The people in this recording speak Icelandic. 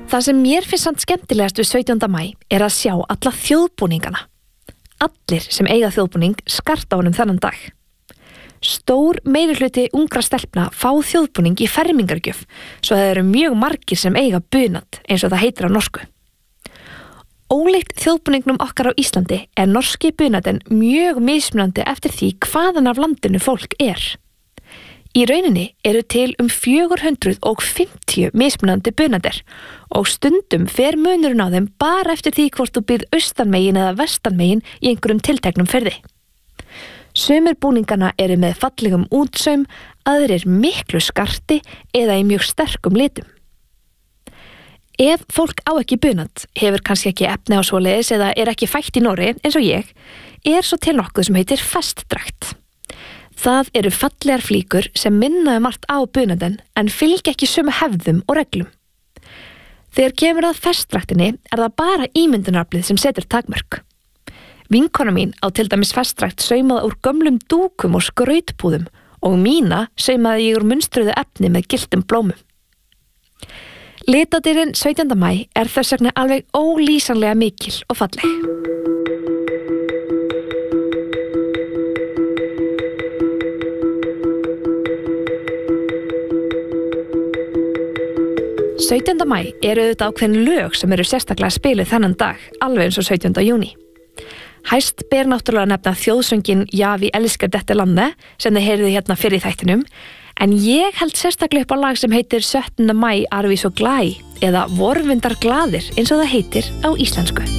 Það sem mér finnst samt skemmtilegast við 17. maí að sjá alla þjóðbúningana. Allir sem eiga þjóðbúning skarta á honum þennan dag. Stór meirihluti ungra stelpna fá þjóðbúning í fermingargjöf, svo það eru mjög margir sem eiga bunad, eins og það heitir á norsku. Ólíkt þjóðbúningnum okkar á Íslandi norski bunadinn mjög mismunandi eftir því hvaðan af landinu fólk er. Í rauninni eru til 450 mismunandi bunadir og stundum fer munurinn á þeim bara eftir því hvort þú býrð austanmegin eða vestanmegin í einhverjum tilteknum firði. Sumir búningana eru með fallegum útsaum, aðrir miklu skarti eða í mjög sterkum litum. Ef fólk á ekki bunad, hefur kannski ekki efni á svoleiðis eða ekki fætt í Noregi eins og ég, svo til nokkuð sem heitir festdrakt. Það eru fallegar flíkur sem minna margt á bunadinn en fylgja ekki sömu hefðum og reglum. Þegar kemur að festdraktinni það bara ímyndunaraflið sem setur takmörk. Vinkona mín á til dæmis festdrakt saumaða úr gömlum dúkum og skrautpúðum og mína saumaði ég úr munstruðu efni með gylltum blómum. Litadýrin 17. maí þess vegna alveg ólýsanlega mikil og falleg. 17. maí auðvitað ákveðin lög sem eru sérstaklega spiluð þennan dag, alveg eins og 17. júní. Hæst ber náttúrulega nefna þjóðsöngin Ja, vi elsker dette landet, sem þið heyrðu hérna fyrir í þættinum, en ég held sérstaklega upp á lag sem heitir 17. maí vi så glad, eða Vorvindar glaðir, eins og það heitir á íslensku.